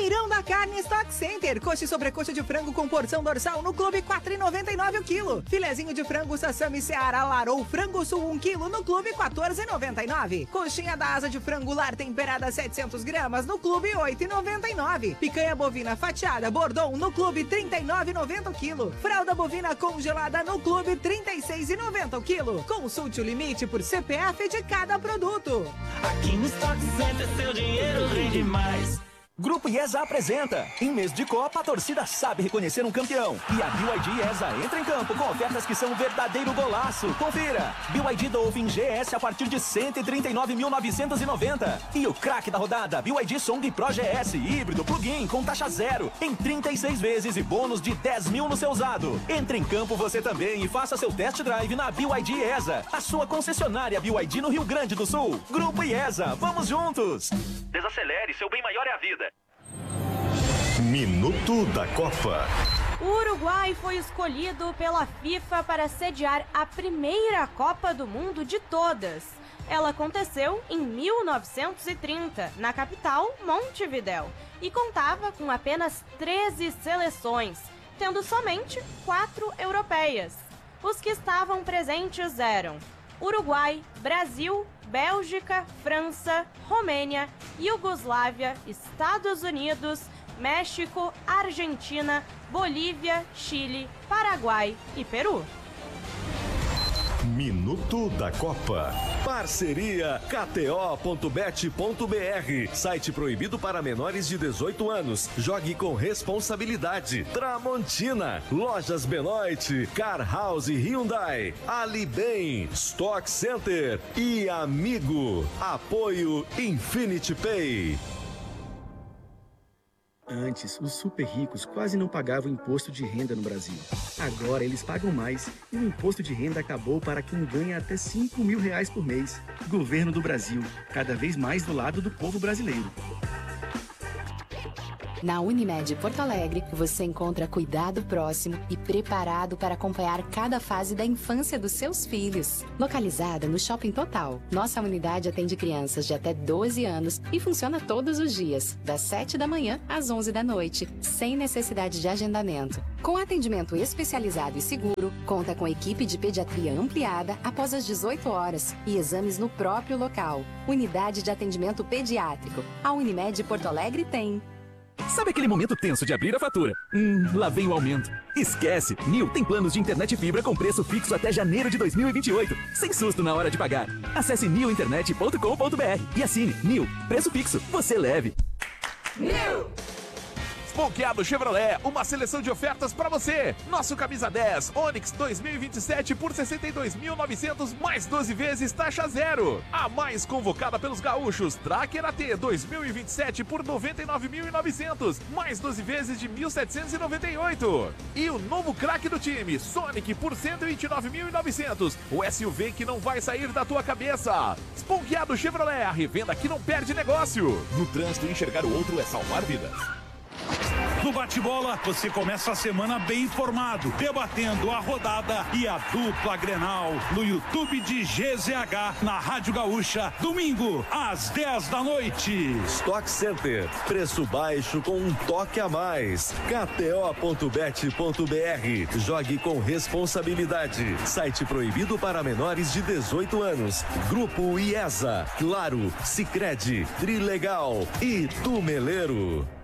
Feirão da Carne Stock Center. Coxa e sobrecoxa de frango com porção dorsal no Clube, R$ 4,99 o quilo. Filezinho de frango Sassami Seara Larou Frango Sul 1 quilo no Clube, R$ 14,99. Coxinha da asa de frango lar temperada 700 gramas no Clube, R$ 8,99. Picanha bovina fatiada Bordon no Clube, R$ 39,90 o quilo. Fralda bovina congelada no Clube, R$ 36,90 o quilo. Consulte o limite por CPF de cada produto. Aqui no Stock Center seu dinheiro rende mais. Grupo IESA apresenta. Em mês de Copa, a torcida sabe reconhecer um campeão. E a BYD IESA entra em campo com ofertas que são um verdadeiro golaço. Confira. BYD Dolphin GS a partir de 139.990. E o craque da rodada, BYD Song Pro GS híbrido plug-in com taxa zero em 36 vezes e bônus de 10 mil no seu usado. Entre em campo você também e faça seu test drive na BYD IESA, a sua concessionária BYD no Rio Grande do Sul. Grupo IESA, vamos juntos. Desacelere, seu bem maior é a vida. Minuto da Copa. O Uruguai foi escolhido pela FIFA para sediar a primeira Copa do Mundo de todas. Ela aconteceu em 1930, na capital, Montevidéu, e contava com apenas 13 seleções, tendo somente 4 europeias. Os que estavam presentes eram Uruguai, Brasil, Bélgica, França, Romênia, Iugoslávia, Estados Unidos, México, Argentina, Bolívia, Chile, Paraguai e Peru. Minuto da Copa. Parceria KTO.bet.br. Site proibido para menores de 18 anos. Jogue com responsabilidade. Tramontina, Lojas Benoit, Car House Hyundai, Alibem, Stock Center e Amigo. Apoio Infinity Pay. Antes, os super ricos quase não pagavam imposto de renda no Brasil. Agora eles pagam mais e o imposto de renda acabou para quem ganha até R$5.000 por mês. Governo do Brasil, cada vez mais do lado do povo brasileiro. Na Unimed Porto Alegre, você encontra cuidado próximo e preparado para acompanhar cada fase da infância dos seus filhos. Localizada no Shopping Total, nossa unidade atende crianças de até 12 anos e funciona todos os dias, das 7 da manhã às 11 da noite, sem necessidade de agendamento. Com atendimento especializado e seguro, conta com equipe de pediatria ampliada após as 18 horas e exames no próprio local. Unidade de atendimento pediátrico. A Unimed Porto Alegre tem. Sabe aquele momento tenso de abrir a fatura? Lá vem o aumento. Esquece! Nil tem planos de internet fibra com preço fixo até janeiro de 2028. Sem susto na hora de pagar. Acesse nilinternet.com.br e assine Nil. Preço fixo. Você leve. Nil! Ponqueado Chevrolet, uma seleção de ofertas para você. Nosso camisa 10, Onix 2027 por 62.900 mais 12 vezes taxa zero. A mais convocada pelos gaúchos, Tracker AT 2027 por 99.900 mais 12 vezes de 1.798. E o novo craque do time, Sonic por 129.900. O SUV que não vai sair da tua cabeça. Ponqueado Chevrolet, a revenda que não perde negócio. No trânsito, enxergar o outro é salvar vidas. No bate-bola, você começa a semana bem informado, debatendo a rodada e a dupla Grenal no YouTube de GZH, na Rádio Gaúcha, domingo, às 10 da noite. Stock Center, preço baixo com um toque a mais. KTO.bet.br. Jogue com responsabilidade. Site proibido para menores de 18 anos. Grupo IESA, Claro, Sicredi, Trilegal e Tumeleiro.